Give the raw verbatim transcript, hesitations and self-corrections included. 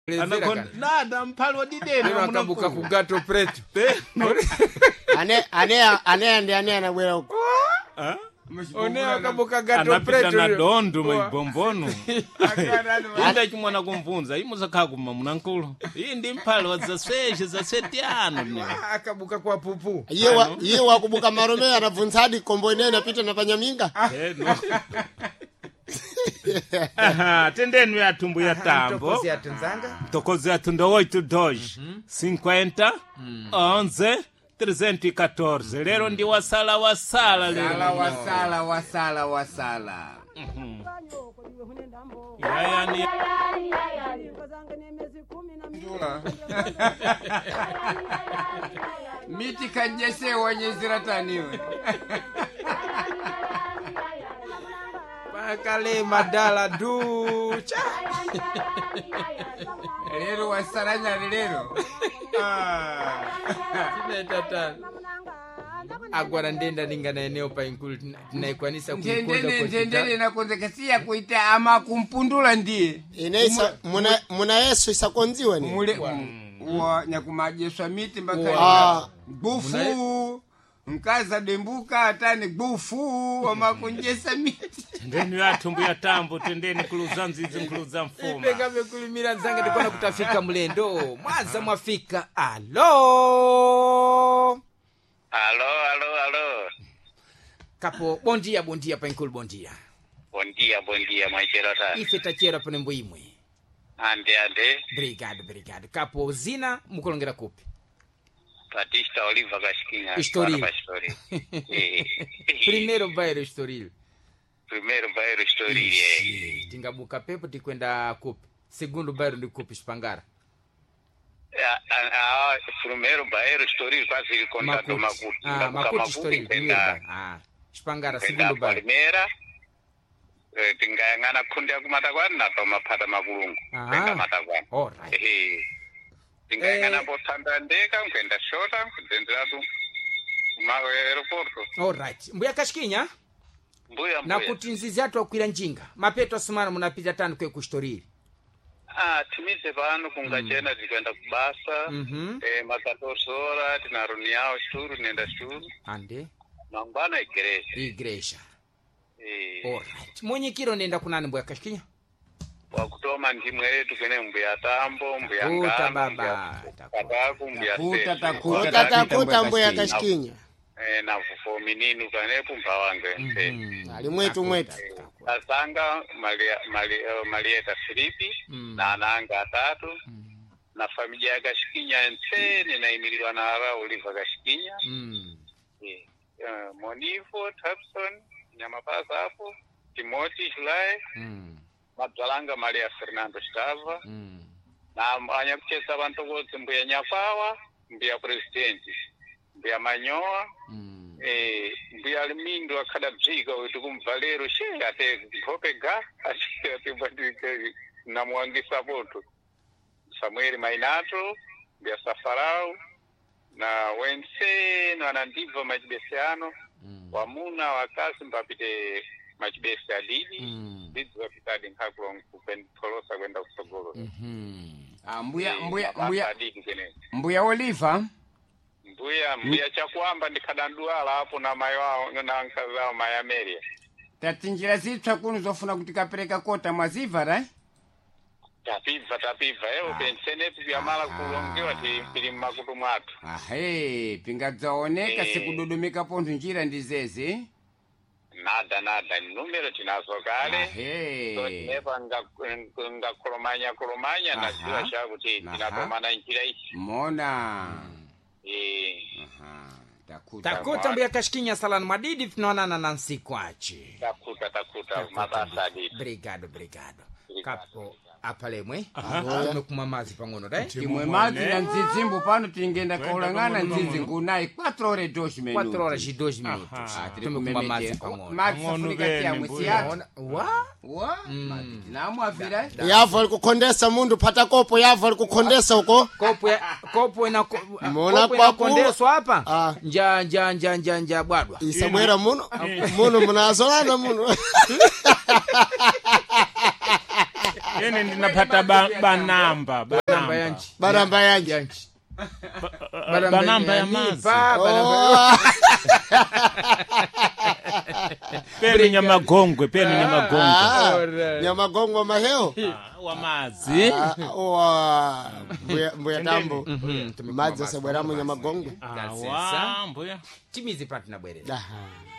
Anakon nada mpalo didene anakambuka kugato preto. Ane ane ane ndi ane anabwera uko. Ah? One akabuka gato preto. Anapita na dondo maibombono. Anda chimwana kumvunza imuzakha kuma munankulu. Iyi ndi mpalo za sweshe za setiano ne. Akabuka kwa pupu. Yewa yewa kubuka marome anavunzadi kombo ine inapita na panyaminga. Eh no. Aha, tendeni ya tumbu ya tambo. Tokozi ya tunzanga. Tokozi ya tundo oito dois. cinquenta, onze, trezentos e quatorze. Lero ndi wasala wasala lero. Wasala wasala wasala wasala. Yaya ni Miti kanjese wenye zirataniwe. Bakale madala ducha. Lero wasaranya lero. Ah. Tata. Agora ndenda ningana eneo pa inkulu tunaikwanisa kukonda kwa Ndendene ndendene na konzekasia kuita ama kumpundula ndiye. Inaisa muna muna Yesu isakonziwe ni. Mule wa nyakumajeswa miti mpaka Ah, bufu. Mkaza dembuka atani bufu wa makunjesa miti. tendeni ya tumbu ya tambo. Tendeni kuluzanzi hizi nkuluza mfuma. Ipeka mekulimira nzange ndikona kutafika mlendo. Mwaza mwafika. Alo. Alô, alô, alô. Kapo bom dia, bom dia pa inkulu bom dia. Bom dia, bom dia, Maicherota. Ife tachera pa nembo imwe. Ande, ande. Obrigado, obrigado. Kapo zina mukolongera kupi. Batista Oliva Gasquinha. Estoril. Pastori. Eh. Primeiro bairro Estoril. Primeiro bairro Estoril. eh. Tingabuka pepo tikwenda kupi. Segundo bairro ndi kupi Spangara. Ah, ah, primeiro bairro Estoril quase contato Macuto. Ah, Macuto Estoril. Primeiro bairro. Ah, Spangara segundo bairro. Primeira. Eh, tingayangana kundi akumatakwana napa maphata makulungu. Kwenda matakwana. All right. Eh. Tingayangana potanda ndeka kwenda shota kudzenzeratu kuma aeroporto. All right. Mbuya Kashikinya Mbuya na mbuya. kuti nzizi atu akwira njinga. Mapeto asumana munapita tano kwe ku Estoril. Ah, timize pano kungachena tikwenda kubasa. Mhm. Eh, makatoso ora tinaruniao shuru nenda shuru. Ande Mangwana igreja. igreja. Eh, All right. Mwenyekiro nenda kunani Mbuya Kashikinya? wakutoma ndimwe yetu kene mbuya tambo, mbuya Takuta ngano, baba, mbuya kataku, mbuya Takuta, sesi. takuta. utata kuta mbuya Kashikinya. Eh, na fufo mininu kanepu mpawange mpe. Mm. Ali mwetu mwetu. Asanga Maria Maria Marieta Filipi Mm. na ananga atatu. Na familia ya Kashikinya ntene na imiliwa na ara Oliva Kashikinya. Mm. Eh, uh, Monivo, Thompson, Nyamapasa hapo, Timothy Julai, Mm. Madzalanga Maria Fernando Stava, Mm. na anyakuchesa bantu bose mbuya Nyafawa, mbuya presidenti, mbuya Manyoa, Mm. eh, mbuya Limindo akadabjika wetu kumvalero she ate hopega ate ate bandike na muangisa boto. Samuel Mainato, mbuya Safarau, na wense na nandiva majibesiano. Mm. Wamuna wakasi mpapite machibesi adidi. Mm. Bizi wapitadi nkakulong kupentolosa kwenda kusogolo. Mhm. Ah, mbuya mbuya Mbuya mbuya adidi kene. mbuya Oliva. Mbuya mbuya chakwamba ndikadanduala hapo na mayo wao na nkazao mayameria. Tatinjira zitwa kunu zofuna kutikapereka kota mwaziva right? Tapiva tapiva eo pensene pia mala kulongewa ti pili makutu mwatu. Ahe, pingadzaoneka Eh. sikududumika pontu njira ndizezi. Nada nada numero tinazo kale. Ahe. So tinepa nga nga kolomanya kolomanya na Aha. siwa shaku ti Aha. tinatomana njira ichi. Mona. Eh. Aha. Takuta. Takuta Mbuya Kashikinya salani madidi tunaonana na nsikwachi. Takuta takuta mabasa adidi. Obrigado, obrigado. Kapo apalemwe. Aha. Tumekuma mazi pang'ono dai. Timwe mazi na nzizimbu pano tingenda kaulangana nzizi ngunai quattro ore dois minutos. quattro horas e dois minutos. Aha. Tumekuma mazi pang'ono. Mazi safurika tia mwisiatu. Ona- Wa? Wa? Mazi namu afira. Yavu alikukondesa mundu pata kopo yavu alikukondesa huko. Kopo ya kopo ina Mbona kopo kwa ina kondeswa hapa? Ah. Nja nja nja nja nja bwadwa. Isabwera muno. Muno munazolana muno. ene ndinapata ba- banamba Baramba banamba yanchi. Baramba yanchi. Yanchi. Ba- banamba ya mazi Pa, baramba. Oh. penu nyamagongwe penu nyamagongwe Ah, Alright. Nyamagongo maheo. Ah, wa mazi Ah, wa mbuya mbuya tambo. Mhm, tumekuwa Madza sebweramu Nyamagongo. Ah, That's it, wa sir. mbuya Timizi pati na bwerera. Aha.